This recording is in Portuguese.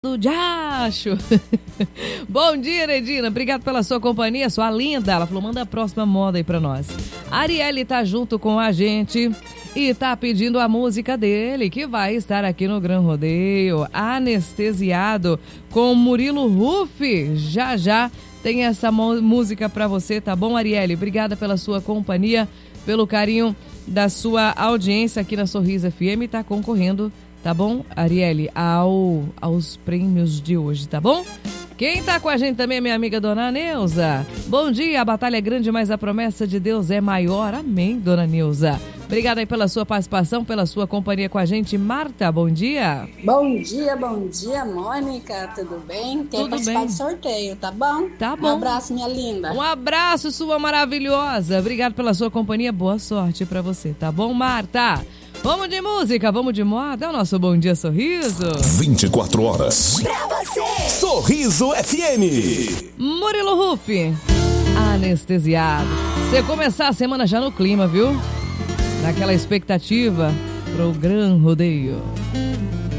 do Diacho. Bom dia, Redina. Obrigado pela sua companhia, sua linda. Ela falou, manda a próxima moda aí pra nós. A Arielle tá junto com a gente e tá pedindo a música dele, que vai estar aqui no Gran Rodeio, Anestesiado, com Murilo Huff. Já tem essa música pra você, tá bom, Arielle? Obrigada pela sua companhia, pelo carinho da sua audiência aqui na Sorriso FM. Tá concorrendo, tá bom, Arielle, aos prêmios de hoje, tá bom? Quem tá com a gente também é minha amiga Dona Neuza. Bom dia, a batalha é grande, mas a promessa de Deus é maior. Amém, Dona Neuza. Obrigada aí pela sua participação, pela sua companhia com a gente. Marta, bom dia. Bom dia, Mônica, tudo bem? Quer participar do sorteio, tá bom? Tá bom. Um abraço, minha linda. Um abraço, sua maravilhosa. Obrigado pela sua companhia, boa sorte pra você, tá bom, Marta? Vamos de música, vamos de moda, é o nosso Bom Dia Sorriso. 24 horas. Pra você. Sorriso FM. Murilo Huff, Anestesiado. Você começar a semana já no clima, viu? Naquela expectativa pro Gran Rodeio.